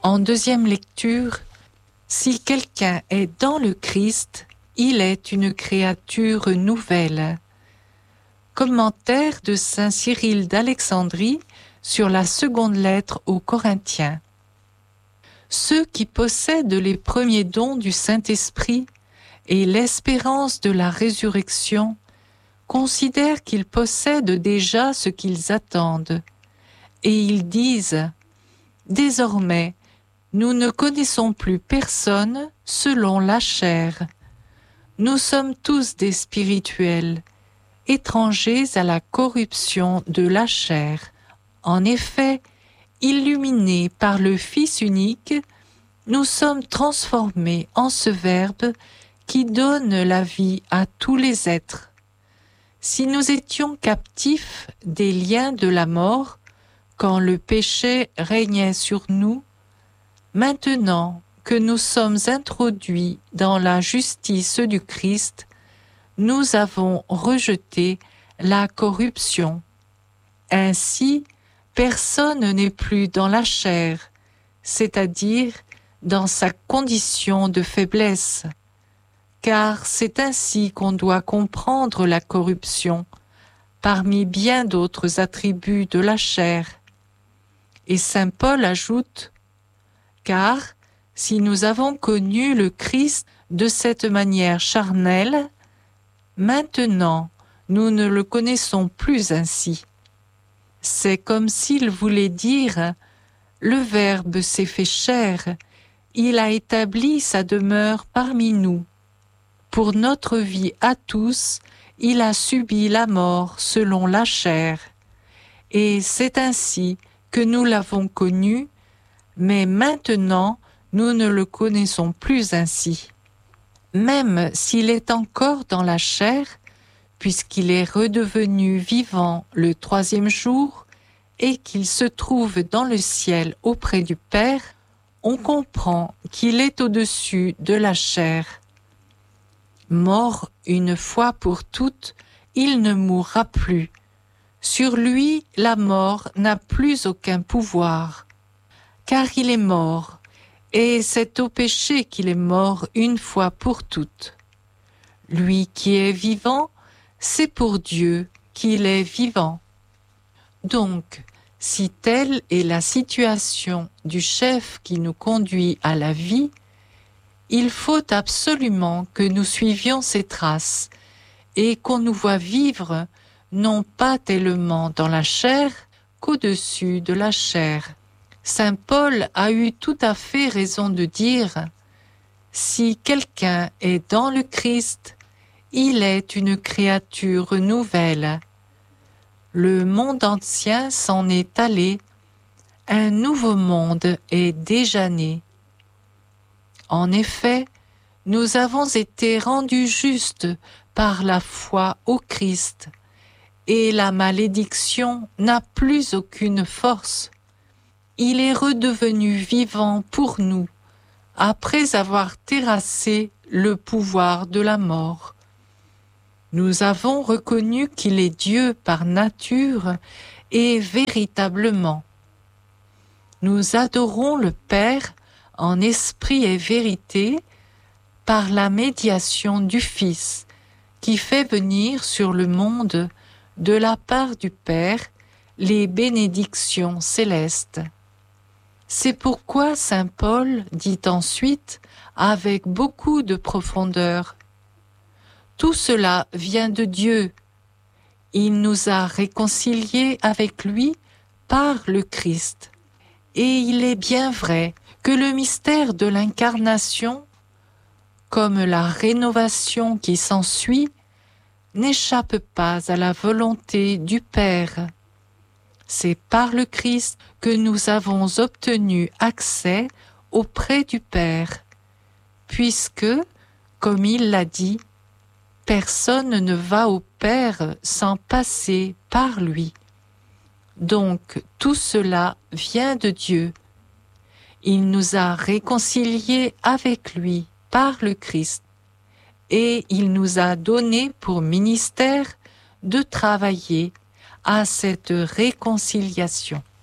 En deuxième lecture, si quelqu'un est dans le Christ, il est une créature nouvelle. Commentaire de saint Cyril d'Alexandrie sur la seconde lettre aux Corinthiens. Ceux qui possèdent les premiers dons du Saint-Esprit et l'espérance de la résurrection considèrent qu'ils possèdent déjà ce qu'ils attendent. Et ils disent « Désormais, nous ne connaissons plus personne selon la chair. Nous sommes tous des spirituels, étrangers à la corruption de la chair. En effet, illuminés par le Fils unique, nous sommes transformés en ce Verbe qui donne la vie à tous les êtres. Si nous étions captifs des liens de la mort, quand le péché régnait sur nous, maintenant que nous sommes introduits dans la justice du Christ, nous avons rejeté la corruption. Ainsi, personne n'est plus dans la chair, c'est-à-dire dans sa condition de faiblesse, car c'est ainsi qu'on doit comprendre la corruption, parmi bien d'autres attributs de la chair. Et saint Paul ajoute « Car si nous avons connu le Christ de cette manière charnelle, maintenant nous ne le connaissons plus ainsi. » C'est comme s'il voulait dire « Le Verbe s'est fait chair, il a établi sa demeure parmi nous. Pour notre vie à tous, il a subi la mort selon la chair. Et c'est ainsi que nous l'avons connu, mais maintenant nous ne le connaissons plus ainsi. Même s'il est encore dans la chair, puisqu'il est redevenu vivant le troisième jour et qu'il se trouve dans le ciel auprès du Père, on comprend qu'il est au-dessus de la chair. Mort une fois pour toutes, il ne mourra plus. Sur lui, la mort n'a plus aucun pouvoir, car il est mort, et c'est au péché qu'il est mort une fois pour toutes. Lui qui est vivant, c'est pour Dieu qu'il est vivant. Donc, si telle est la situation du chef qui nous conduit à la vie, il faut absolument que nous suivions ses traces et qu'on nous voie vivre non pas tellement dans la chair qu'au-dessus de la chair. Saint Paul a eu tout à fait raison de dire « Si quelqu'un est dans le Christ, il est une créature nouvelle. Le monde ancien s'en est allé, un nouveau monde est déjà né. » En effet, nous avons été rendus justes par la foi au Christ, et la malédiction n'a plus aucune force. Il est redevenu vivant pour nous, après avoir terrassé le pouvoir de la mort. Nous avons reconnu qu'il est Dieu par nature et véritablement. Nous adorons le Père en esprit et vérité par la médiation du Fils, qui fait venir sur le monde, de la part du Père, les bénédictions célestes. C'est pourquoi saint Paul dit ensuite, avec beaucoup de profondeur, « Tout cela vient de Dieu. Il nous a réconciliés avec lui par le Christ. Et il est bien vrai que le mystère de l'incarnation, comme la rénovation qui s'ensuit, n'échappe pas à la volonté du Père. C'est par le Christ que nous avons obtenu accès auprès du Père, puisque, comme il l'a dit, personne ne va au Père sans passer par lui. Donc tout cela vient de Dieu. Il nous a réconciliés avec lui par le Christ, et il nous a donné pour ministère de travailler à cette réconciliation.